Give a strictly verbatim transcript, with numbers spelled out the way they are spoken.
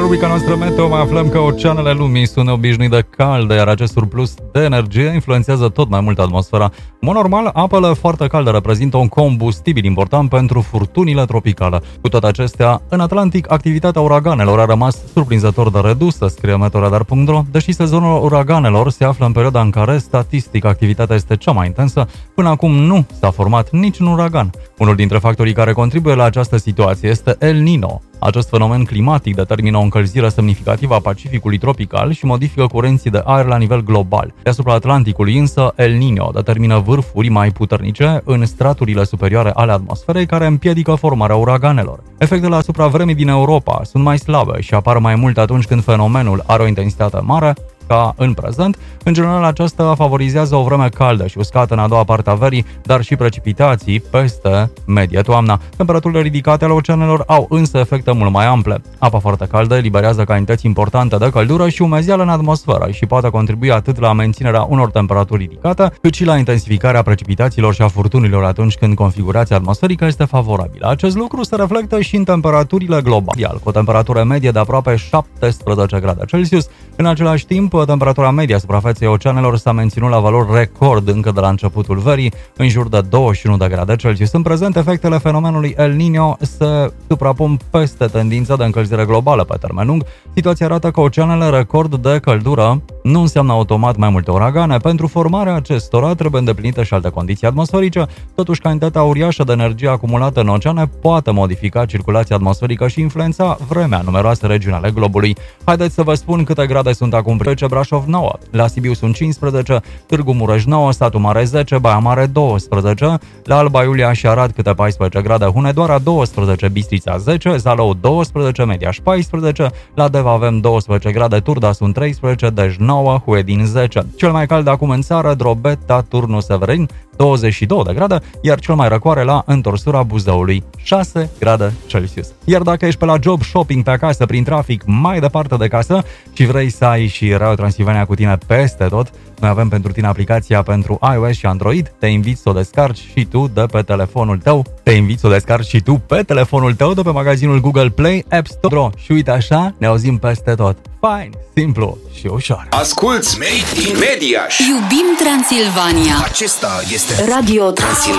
rubrica noastră Meteo mai aflăm că oceanele lumii sunt neobișnuit de calde, iar acest surplus de energie influențează tot mai mult atmosfera. În mod normal, apele foarte calde reprezintă un combustibil important pentru furtunile tropicale. Cu toate acestea, în Atlantic, activitatea uraganelor a rămas surprinzător de redusă, scrie meteoradar punct ro, deși sezonul uraganelor se află în perioada în care, statistic, activitatea este cea mai intensă. Până acum nu s-a format niciun uragan. Unul dintre factorii care contribuie la această situație este El Niño. Acest fenomen climatic determină o încălzire semnificativă a Pacificului tropical și modifică curenții de aer la nivel global. Deasupra Atlanticului însă, El Niño determină vârfuri mai puternice în straturile superioare ale atmosferei care împiedică formarea uraganelor. Efectele asupra vremii din Europa sunt mai slabe și apar mai mult atunci când fenomenul are o intensitate mare, ca în prezent. În general, aceasta favorizează o vreme caldă și uscată în a doua parte a verii, dar și precipitații peste medie toamna. Temperaturile ridicate ale oceanelor au însă efecte mult mai ample. Apa foarte caldă eliberează cantități importante de căldură și umezeală în atmosferă și poate contribui atât la menținerea unor temperaturi ridicate, cât și la intensificarea precipitațiilor și a furtunilor atunci când configurația atmosferică este favorabilă. Acest lucru se reflectă și în temperaturile globale, cu o temperatură medie de aproape șaptesprezece grade Celsius. În același timp, temperatura medie a suprafeței oceanelor s-a menținut la valori record încă de la începutul verii, în jur de douăzeci și unu de grade Celsius. În prezent, efectele fenomenului El Niño se suprapun peste tendința de încălzire globală pe termen lung. Situația arată că oceanele record de căldură nu înseamnă automat mai multe uragane. Pentru formarea acestora trebuie îndeplinite și alte condiții atmosferice. Totuși, cantitatea uriașă de energie acumulată în oceane poate modifica circulația atmosferică și influența vremea în numeroase regiuni ale globului. Haideți să vă spun câte grade sunt acum. Brașov nouă, la Sibiu sunt cincisprezece, Târgu Mureș nouă, Satu Mare zece, Baia Mare douăsprezece, la Alba Iulia și Arad câte paisprezece grade, Hunedoara douăsprezece, Bistrița zece, Zalău douăsprezece, Mediaș paisprezece, la Deva avem douăsprezece grade, Turda sunt treisprezece, Dej nouă, Huedin zece. Cel mai cald acum în țară, Drobeta, Turnu Severin, douăzeci și două de grade, iar cel mai răcoare la întorsura Buzăului, șase grade Celsius. Iar dacă ești pe la job, shopping, pe acasă, prin trafic, mai departe de casă și vrei să ai și Radio Transilvania cu tine peste tot, noi avem pentru tine aplicația pentru iOS și Android. Te invit să o descarci și tu de pe telefonul tău. Te invit să o descarci și tu pe telefonul tău de pe magazinul Google Play, App Store. Și uite așa, ne auzim peste tot. Fain, simplu și ușor. Asculți Made in Mediaș. Iubim Transilvania. Acesta este Radio Transilvania.